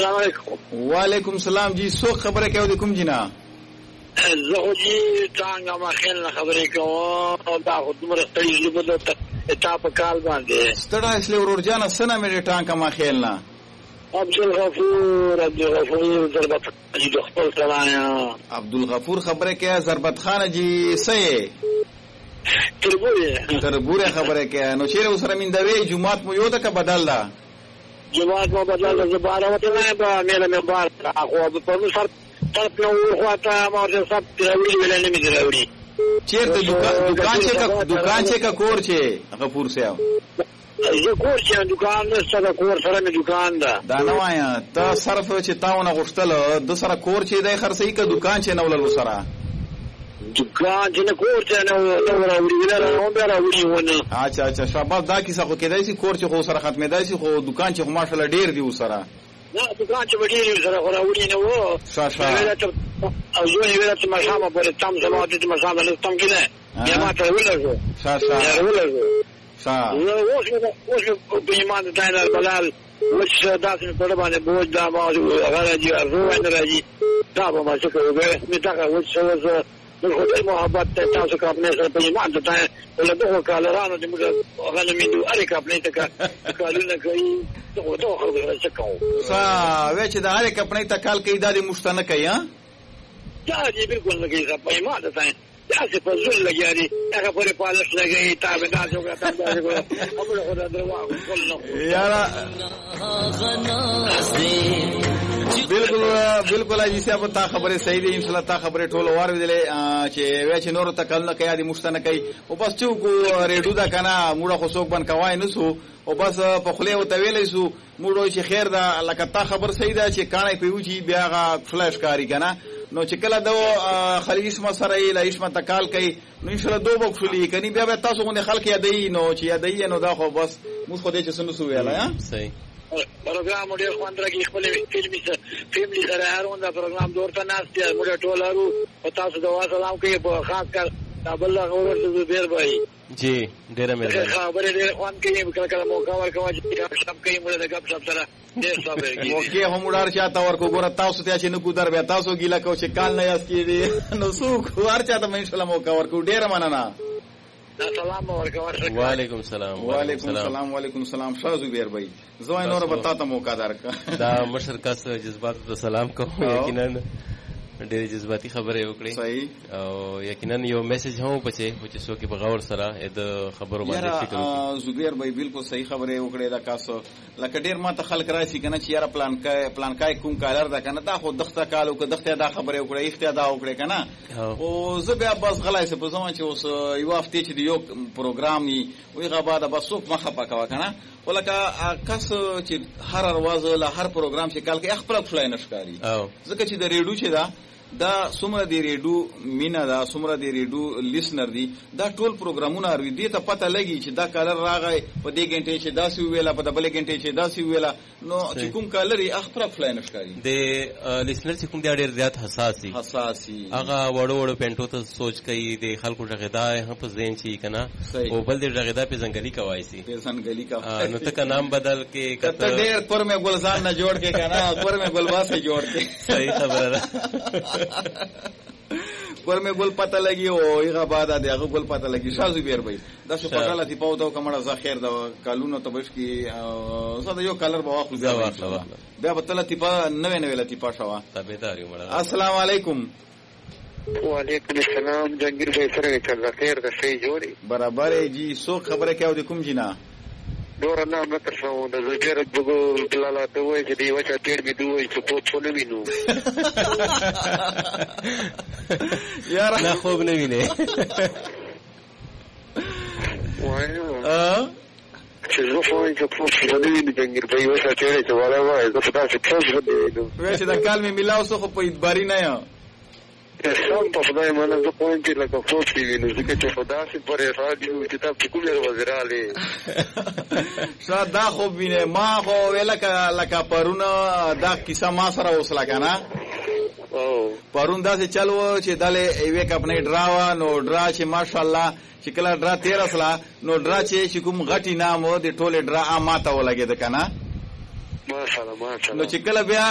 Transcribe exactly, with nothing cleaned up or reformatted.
السلام علیکم. وعلیکم السلام جی. څوک خبره کوي د کوم جنا؟ زه خو جی څنګه ما خیال نه خبرې کوم دا خو دومره ستړي زلبه ته اتا په کال باندې ستړی اسلی ورور جانه سنه مې ټانکه ما خیال نه عبدالغفور عبدالغفور ضربت جی د خپل سلایا عبدالغفور خبره کوي ضربت خان جی سې تربوره تربوره خبره کوي نو چیرې وسره میندوي جمعات مو یو ده که بدل ده جمعات مو بدل ده زباره وته نه به مېله مې بار خو په نو سر طرف نو ورخواته ما ورته سب تراوی ویل نه می دراوی چیرته دکان چې کا دکان چې کا کور چې غفور صاحب زه کور چې دکان نه سره کور سره مې دکان ده دا نه وایا ته صرف چې تاونه غشتل د سره کور چې دای خرڅي کا دکان چې نه ولل سره دکان چې نه کور چې نه دا وروړي نه راوړي راوړي ونه اچھا اچھا شاباش دا کیسه خو کېدای شي کور چې خو سره ختمه دی شي خو دکان چې خو ماشاءالله ډیر دی وسره نه دکان چې وړي سره خو راوړي نه وو شاشا او یو یې ویل چې مشامه پر تام زموږ د مشامه له تام کې نه یا ما ته ویل شاشا یا ویل شا نو اوس اوس په ایمان د تاینل بلال وش داسې په باندې بوج دا ما غراجي روان راځي دا به ما څه کوي مې تا وش وش نو خدای محبت ته تاسو کا خپل سره په ایمان ته له دغه کالرانو د موږ غنمینو اړ کا خپل ته کالونه کوي ته ته خبره څه کوو سا وې چې دا اړ کا خپل ته کال کوي دا د مشتنه کوي ها دا دې بالکل نه کوي په ایمان ته تاسو په ځل لګیاري هغه پرې پالش لګي تابع دا جوړه تاسو خبره خدای دروا کول یارا بالکل بالکل اجي صاحب تا خبره صحیح دي ان شاء الله تا خبره ټول واردلې چې وای چې نور تکل نه کوي د مشتنه کوي او بس چې کو ریډو دا کنه موږ خو څوک بن کوي نه سو او بس په خله او تویلې سو موږ چې خیر دا لکه تا خبر صحیح ده چې کانه پیوچی بیا غا فلاش کاری کنه نو چې کله دا خلیج اسمه سره ای لا اسمه تکال کوي نو ان شاء الله دوه بخښلی کني بیا به تاسو غو خلک یادای نو چې یادای نو دا خو بس موږ خو دې چې سنو سو ویلا ها صحیح پروګرام ډیر خوند راګي خپل فلمي فیملی سره هرون دا پروګرام دورته ناست دی موږ ټولارو او تاسو دا سلام کوي په خاص کر تابل غوړ د زبیر بھائی جی ډیره مهرباني خبره ډیر خوند کوي کله کله موقع ورکوي چې شپ کوي موږ د غب شپ سره ډیر صبر کوي موقع هم ودار چاته ورکو ګور تاسو ته چې نو ګودر بیا تاسو ګیلا کو چې کال نه یاس کیږي نو څوک ور چاته ان شاء الله موقع ورکو ډیر مننه السلام علیکم وعلیکم السلام وعلیکم السلام وعلیکم السلام شاه زبیر بھائی زوای نور بتا ته موقع درک دا مشرکا سره جذبات ته سلام کوم یقینا ډېر جذباتي خبره وکړي صحیح او یقینا یو میسج هم پچې چې څوک په غور سره د خبرو باندې فکر وکړي زبیر بھائی بالکل صحیح خبره وکړي دا کاسو لکه ډېر ما ته خلک راشي کنه چې یاره پلان کای پلان کای کوم کالر دا کنه دا خو دغه کالو که دغه دا خبره وکړي اختیار دا وکړي کنه او زه بیا بس غلای څه په ځوان چې اوس یو هفته چې یو پروګرام ني وی غبا دا بس څوک مخه پکوا کنه ولکه کس چې هر ورځ له هر پروګرام چې کال کې خپل فلای نشکاري ځکه چې د ریډیو چې دا دا سمره دی ریډیو مینا دا سمره دی ریډیو لیسنر دی دا ټول پروګرامونه اوري دي ته پته لګي چې دا کالر راغی په دې غنټه چې دا سی ویلا په دبل غنټه چې دا سی ویلا نو چې کوم کالر یې خپل فلای نشکاري د لیسنر چې کوم دی ډېر زیات حساسي حساسي هغه وړو وړو پینټو ته سوچ کوي د خلکو ژغدا هم په ذهن شي کنه او بل د ژغدا په ځنګلي کوي سي په ځنګلي کا نو ته نام بدل کې کته ډېر پر مې ګلزار نه جوړ کې کنه پر مې ګلباس جوړ کې صحیح خبره ده پر مې ګل پته لګي او هغه بعد هغه ګل پته لګي شاه زبیر بھائی دا څه پکاله تی پاو ته کومه ځخیر دا کالونو ته بش کې زده یو کلر به واخلو بیا بیا په تل تی په نوې نوې لتی پاشوا تابعداري مړه السلام علیکم وعلیکم السلام جنگیر بھائی سره چل خیر د شی جوړي برابر جی سو خبره کاو د کوم جنا دور نه متر شو د زجر بګو بلاله ته وای چې دی وچا تیر می دوی چې په ټول وینو یار نه خوب نه ویني وایو ا چې زه خو یې په ټول وینو جنگیر بھائی وچا تیر چې ولا وای زه په تاسو څه ودی وای چې دا کال می ملاو سو په ادباري نه یا سم په خدای مانه زه کوم چې لکه فوټ دی ویني ځکه چې خدای سي پرې راډیو چې تاسو کومه وزراله شا دا خو وینه ما خو ولکه لکه پرونه دا کیسه ما سره وسلا کنه او پرون دا چې چلو چې دله ایوه کپنه ډراوا نو ډرا چې ماشاءالله چې کله ډرا تیر اصله نو ډرا چې کوم غټي نام و د ټوله ډرا ماته ولګید کنه ماشاءالله ماشاءالله نو چې کله بیا